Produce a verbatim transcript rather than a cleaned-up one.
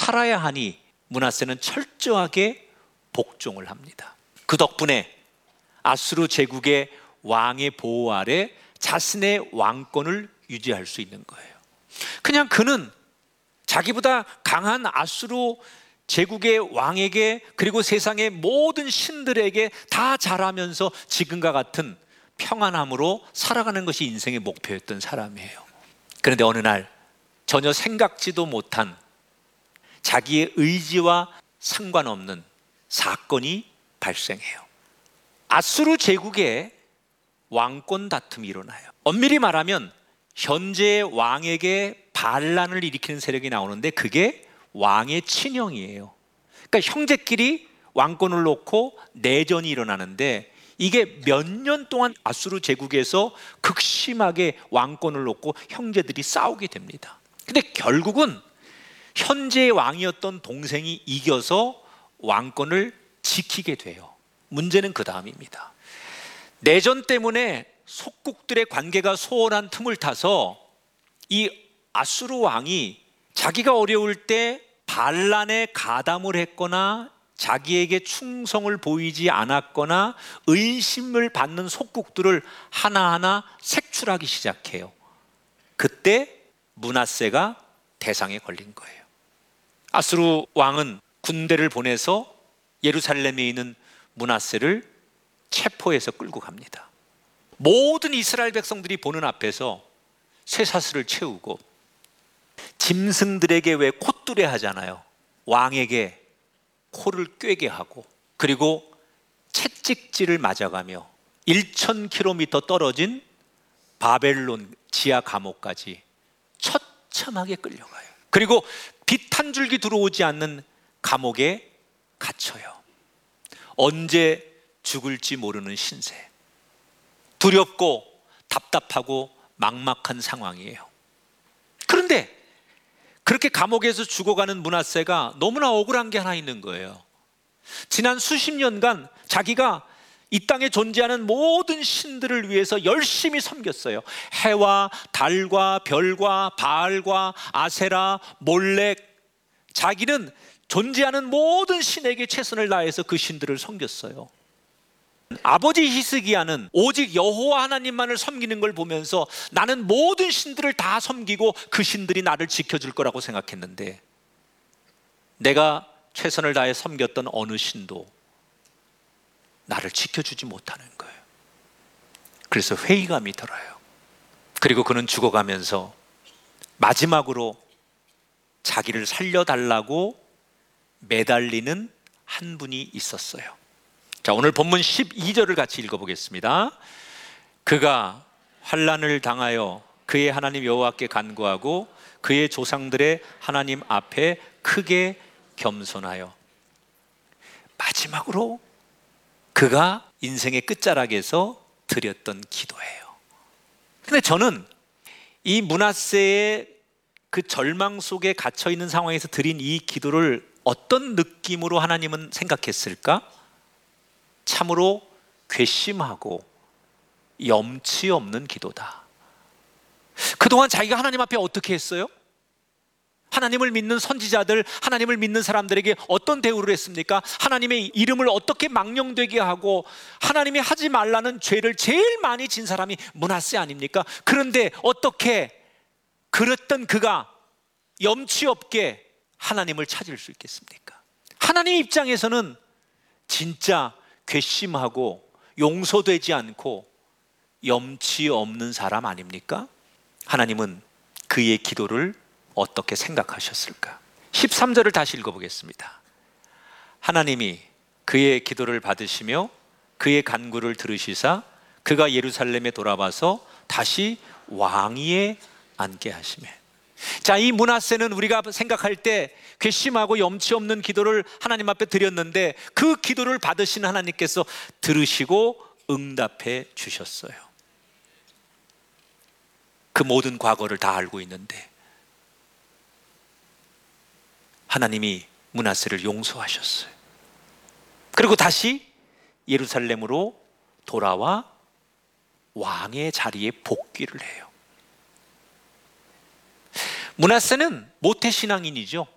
살아야 하니 므낫세는 철저하게 복종을 합니다. 그 덕분에 아수르 제국의 왕의 보호 아래 자신의 왕권을 유지할 수 있는 거예요. 그냥 그는 자기보다 강한 아수르 제국의 왕에게, 그리고 세상의 모든 신들에게 다 잘하면서 지금과 같은 평안함으로 살아가는 것이 인생의 목표였던 사람이에요. 그런데 어느 날 전혀 생각지도 못한 자기의 의지와 상관없는 사건이 발생해요. 아수르 제국의 왕권 다툼이 일어나요. 엄밀히 말하면 현재 왕에게 반란을 일으키는 세력이 나오는데 그게 왕의 친형이에요. 그러니까 형제끼리 왕권을 놓고 내전이 일어나는데 이게 몇 년 동안 아수르 제국에서 극심하게 왕권을 놓고 형제들이 싸우게 됩니다. 근데 결국은 현재의 왕이었던 동생이 이겨서 왕권을 지키게 돼요. 문제는 그 다음입니다. 내전 때문에 속국들의 관계가 소원한 틈을 타서 이 아수르 왕이 자기가 어려울 때 반란에 가담을 했거나 자기에게 충성을 보이지 않았거나 의심을 받는 속국들을 하나하나 색출하기 시작해요. 그때 므낫세가 대상에 걸린 거예요. 아수르 왕은 군대를 보내서 예루살렘에 있는 므낫세를 체포해서 끌고 갑니다. 모든 이스라엘 백성들이 보는 앞에서 쇠사슬을 채우고 짐승들에게 왜 콧뚜레 하잖아요. 왕에게 코를 꿰게 하고, 그리고 채찍질을 맞아가며 천 킬로미터 떨어진 바벨론 지하 감옥까지 처참하게 끌려가요. 그리고 빛 한 줄기 들어오지 않는 감옥에 갇혀요. 언제 죽을지 모르는 신세, 두렵고 답답하고 막막한 상황이에요. 그런데 그렇게 감옥에서 죽어가는 므낫세가 너무나 억울한 게 하나 있는 거예요. 지난 수십 년간 자기가 이 땅에 존재하는 모든 신들을 위해서 열심히 섬겼어요. 해와 달과 별과 바알과 아세라, 몰렉, 자기는 존재하는 모든 신에게 최선을 다해서 그 신들을 섬겼어요. 아버지 히스기야는 오직 여호와 하나님만을 섬기는 걸 보면서 나는 모든 신들을 다 섬기고 그 신들이 나를 지켜줄 거라고 생각했는데, 내가 최선을 다해 섬겼던 어느 신도 나를 지켜주지 못하는 거예요. 그래서 회의감이 들어요. 그리고 그는 죽어가면서 마지막으로 자기를 살려달라고 매달리는 한 분이 있었어요. 자, 오늘 본문 십이 절을 같이 읽어보겠습니다. 그가 환난을 당하여 그의 하나님 여호와께 간구하고 그의 조상들의 하나님 앞에 크게 겸손하여. 마지막으로 그가 인생의 끝자락에서 드렸던 기도예요. 근데 저는 이 므낫세의 그 절망 속에 갇혀 있는 상황에서 드린 이 기도를 어떤 느낌으로 하나님은 생각했을까? 참으로 괘씸하고 염치 없는 기도다. 그동안 자기가 하나님 앞에 어떻게 했어요? 하나님을 믿는 선지자들, 하나님을 믿는 사람들에게 어떤 대우를 했습니까? 하나님의 이름을 어떻게 망령되게 하고 하나님이 하지 말라는 죄를 제일 많이 진 사람이 므낫세 아닙니까? 그런데 어떻게 그랬던 그가 염치 없게 하나님을 찾을 수 있겠습니까? 하나님 입장에서는 진짜 괘씸하고 용서되지 않고 염치 없는 사람 아닙니까? 하나님은 그의 기도를 어떻게 생각하셨을까? 십삼 절을 다시 읽어보겠습니다. 하나님이 그의 기도를 받으시며 그의 간구를 들으시사 그가 예루살렘에 돌아와서 다시 왕위에 앉게 하시매. 자, 이 므낫세는 우리가 생각할 때 괘씸하고 염치 없는 기도를 하나님 앞에 드렸는데 그 기도를 받으신 하나님께서 들으시고 응답해 주셨어요. 그 모든 과거를 다 알고 있는데 하나님이 므낫세를 용서하셨어요. 그리고 다시 예루살렘으로 돌아와 왕의 자리에 복귀를 해요. 므낫세는 모태신앙인이죠.